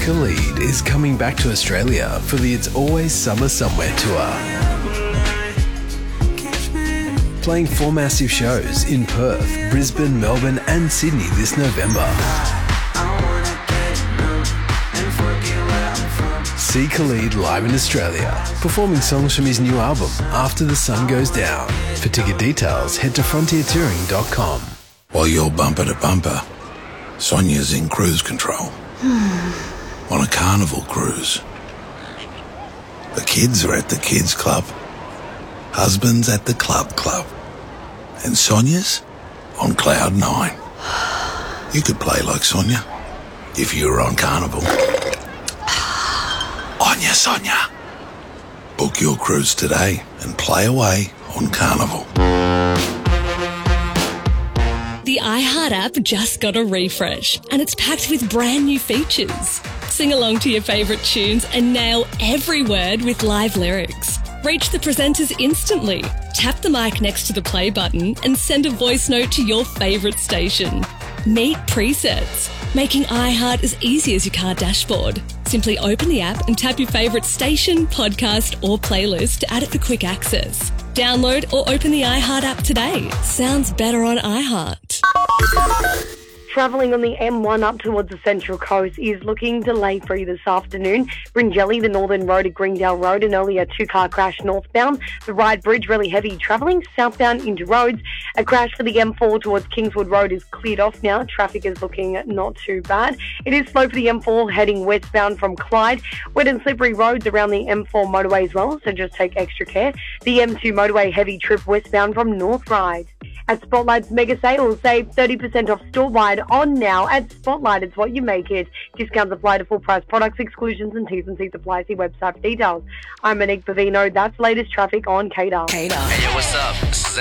Khalid is coming back to Australia for the It's Always Summer Somewhere tour. Playing 4 massive shows in Perth, Brisbane, Melbourne and Sydney this November. See Khalid live in Australia, performing songs from his new album, After the Sun Goes Down. For ticket details, head to frontiertouring.com. While you're bumper to bumper, Sonia's in cruise control. On a carnival cruise. The kids are at the kids club. Husband's at the club. And Sonia's on cloud 9. You could play like Sonia if you were on Carnival. On ya, Sonia. Book your cruise today and play away on Carnival. The iHeart app just got a refresh and it's packed with brand new features. Sing along to your favourite tunes and nail every word with live lyrics. Reach the presenters instantly. Tap the mic next to the play button and send a voice note to your favourite station. Meet presets, making iHeart as easy as your car dashboard. Simply open the app and tap your favourite station, podcast or playlist to add it for quick access. Download or open the iHeart app today. Sounds better on iHeart. Travelling on the M1 up towards the Central Coast is looking delay-free this afternoon. Bringelly, the Northern Road at Greendale Road, an earlier 2-car crash northbound. The Ryde Bridge, really heavy travelling southbound into roads. A crash for the M4 towards Kingswood Road is cleared off now. Traffic is looking not too bad. It is slow for the M4 heading westbound from Clyde. Wet and slippery roads around the M4 motorway as well, so just take extra care. The M2 motorway heavy trip westbound from North Ryde. At Spotlight's mega sale, save 30% off store-wide on now. At Spotlight, it's what you make it. Discounts apply to full-price products, exclusions and T's and C's apply. See website for details. I'm Monique Bavino. That's latest traffic on KDAR. Hey, yo, what's up? This is